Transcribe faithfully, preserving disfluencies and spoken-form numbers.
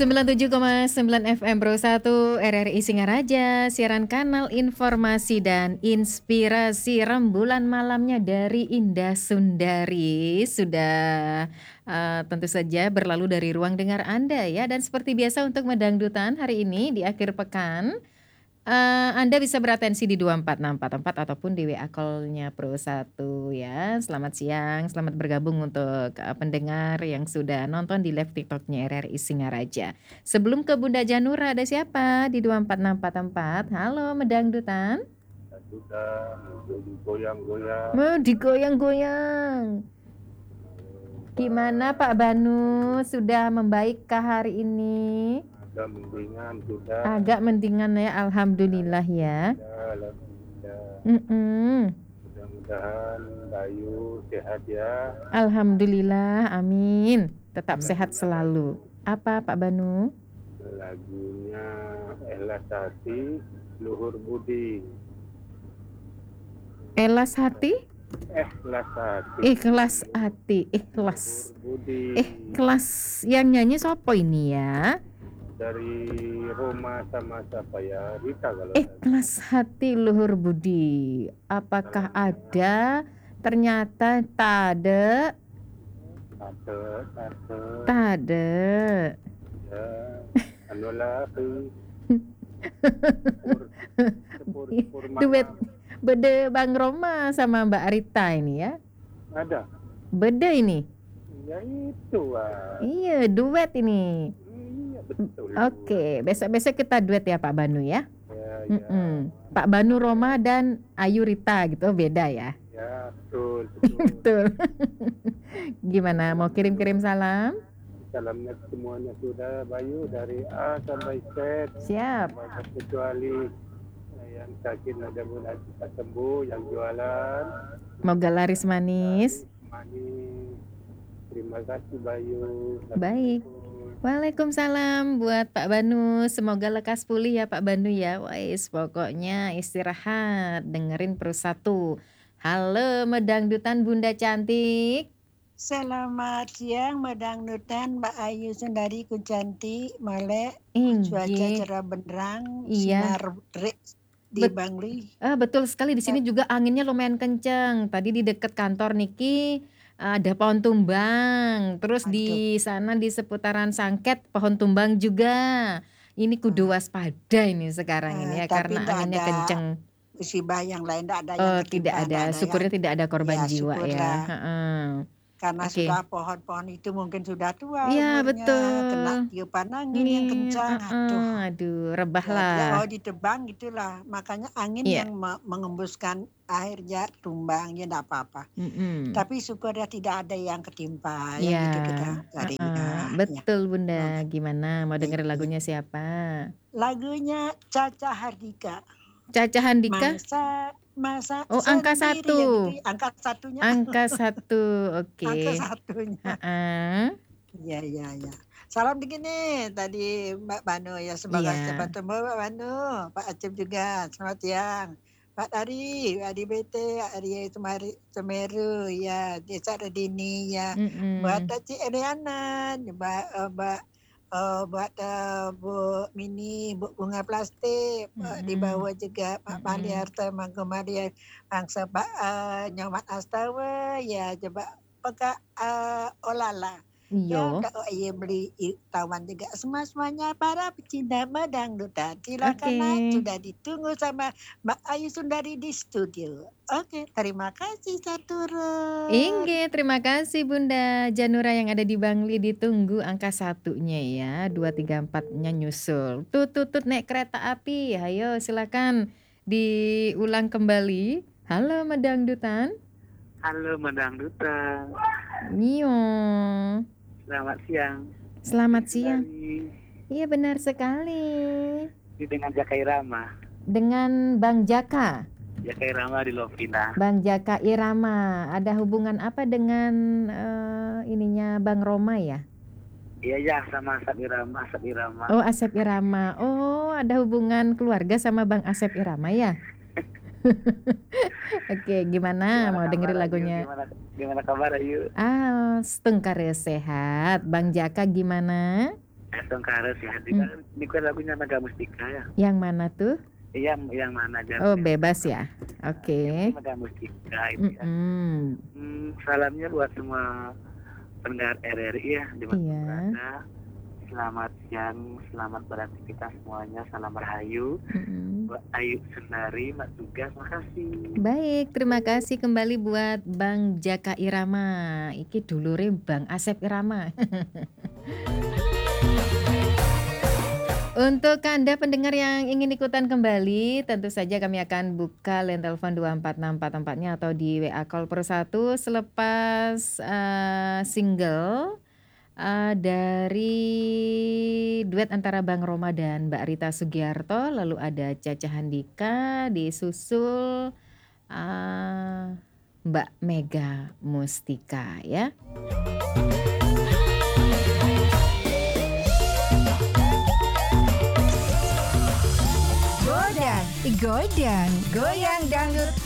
sembilan puluh tujuh koma sembilan F M Pro satu R R I Singaraja, siaran kanal informasi dan inspirasi rembulan malamnya dari Indah Sundari sudah uh, tentu saja berlalu dari ruang dengar Anda ya. Dan seperti biasa untuk Medangdutan hari ini di akhir pekan, Uh, Anda bisa beratensi di dua empat enam empat empat ataupun di W A call-nya Pro satu ya. Selamat siang, selamat bergabung untuk uh, pendengar yang sudah nonton di live TikTok-nya R R I Singaraja. Sebelum ke Bunda Janura, ada siapa di dua empat enam empat empat? Halo Medangdutan. Sudah digoyang-goyang. Mau digoyang-goyang. Gimana Pak Banu, sudah membaikkah hari ini? Agak mendingan sudah. Agak mendingan ya, alhamdulillah ya. Ya, alhamdulillah. Mm-mm. Mudah-mudahan Bayu sehat ya. Alhamdulillah, amin. Tetap sehat selalu. Apa Pak Banu? Lagunya Ikhlas Hati, Luhur Budi. Ikhlas hati? Ikhlas Hati. Ikhlas hati, ikhlas. Luhur Budi. Ikhlas yang nyanyi sopo ini ya? Dari Roma sama siapa ya? Rita kalau Ikhlas hati Luhur Budi. Apakah ada? Ternyata tade. Tade, tade. Tade. Ya, anu lagi. Sepur, sepur, Duet bede Bang Roma sama Mbak Arita ini ya? Ada. Bede ini? Ya itu ah. Iya, duet ini. Iya betul. Oke, besok-besok kita duet ya Pak Banu ya. Ya, ya. Mm-mm. Pak Banu Roma dan Ayu Rita gitu, beda ya. Ya betul betul. Betul. Gimana, mau kirim-kirim salam? Salamnya semuanya sudah Bayu dari A sampai Z. Siap. Banyak kecuali yang sakit mudah-mudahan bisa sembuh, yang jualan Moga laris manis. manis. Terima kasih Bayu. Baik. Waalaikumsalam buat Pak Banu. Semoga lekas pulih ya Pak Banu ya. Wais, pokoknya istirahat, dengerin Pro satu. Halo Medangdutan Bunda cantik. Selamat siang Medangdutan Mbak Ayu Sundari Kucanti Malek. Inggih. Cuaca cerah benderang, Iya. sinar terik di Bet- Bangli. Ah, betul sekali, di sini juga anginnya lumayan kencang. Tadi di dekat kantor Niki ada pohon tumbang. Terus di sana di seputaran Sangket pohon tumbang juga. Ini kudu waspada ini sekarang Ah, ini ya tapi karena nggak anginnya ada kenceng. musibah yang lain, tidak ada yang Oh, ketimpa, tidak ada. nggak ada Syukurnya yang- tidak ada korban Ya, jiwa ya. syukurlah. Heeh. Karena Oke. sudah pohon-pohon itu mungkin sudah tua Iya, umurnya, betul. kena tiupan angin yang Iya, kencang. heeh, Aduh. aduh, rebah Ya, lah. dia mau ditebang gitulah. Makanya angin Iya. yang me- mengembuskan airnya tumbang, ya enggak apa-apa. Mm-mm. Tapi syukurnya tidak ada yang ketimpa, yang Iya, itu kita cari. heeh, Ya, ya. betul Bunda. Gimana? Mau dengerin Baik. lagunya siapa? Lagunya Caca Hardika. Caca Handika? Masa masa Oh, angka sendiri satu. yang gitu, angka satunya. Angka satu, oke. Angka satunya. Heeh. Ya, ya, ya. Salam begini tadi Mbak Banu ya, semoga Iya. cepat sembuh Mbak Banu. Pak Acep juga, selamat siang. Pak Ari, Adi B T, Ari Semari, Semeru, ya, Desa Redini, ya. Mm-mm. Buat Cik Eliana, Mbak, eh, Mbak, eh, buat eh, Bu Mini, Bu Bunga Plastik, eh, di Mm-mm. bawah juga Pak Mm-mm. Mali Harta, Mangko Maria, Bangsa Pak eh, Nyomat Astawa, ya, coba Peka eh, Olala. Ya, Iyo. kalau ia beli i- tawan juga semua-semuanya para pecinta Medangdutan. Silakan naik, Oke. sudah ditunggu sama Mbak Ayu Sundari di studio. Oke, terima kasih Saturun. Inge, terima kasih Bunda Janura yang ada di Bangli, ditunggu angka satunya ya. Dua tiga empatnya nyusul. Tut tut tut naik kereta api. Ayo silakan diulang kembali. Halo Medangdutan. Halo Medangdutan, Nio. selamat siang. Selamat siang. Dari Iya benar sekali. di dengan Jaka Irama, Dengan Bang Jaka. Jaka Irama di Lovina. Bang Jaka Irama. Ada hubungan apa dengan eh, ininya Bang Roma ya? Iya ya, sama Asap Irama, Asap Irama. Oh, Asep Irama. Oh, ada hubungan keluarga sama Bang Asep Irama ya? Oke, gimana? Mau dengerin kabar, Ayu? lagunya? Gimana, gimana kabar Ayu? Ah, setengkar sehat. Bang Jaka gimana? Esong Kares ya. Di Hmm. ini kan lagunya Naga Mustika ya. Yang mana tuh? Iya, yang mana aja. Oh, bebas ya. Oke. Naga Mustika itu ya. Mm-mm. Hmm, salamnya buat semua pendengar R R I ya di mana Iya. berada. Selamat siang, selamat beraktivitas semuanya. Salam rahayu. Mm-mm. Buat Ayu Sendari, Mak Tugas, makasih. Baik, terima kasih kembali buat Bang Jaka Irama. Iki dulure Bang Asep Irama. Untuk Anda pendengar yang ingin ikutan kembali, tentu saja kami akan buka line telepon dua empat enam empat empat-nya atau di W A call per satu selepas uh, single uh, dari duet antara Bang Roma dan Mbak Rita Sugiarto, lalu ada Caca Handika, disusul uh, Mbak Mega Mustika ya. Godang, godang, goyang dangdut